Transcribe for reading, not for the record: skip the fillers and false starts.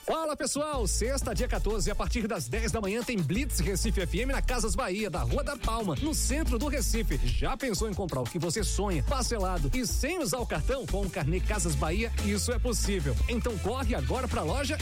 Fala pessoal, sexta, dia 14, a partir das 10 da manhã tem Blitz Recife FM na Casas Bahia, da Rua da Palma, no centro do Recife. Já pensou em comprar o que você sonha, parcelado e sem usar o cartão? Com o carnê Casas Bahia, isso é possível. Então corre agora pra loja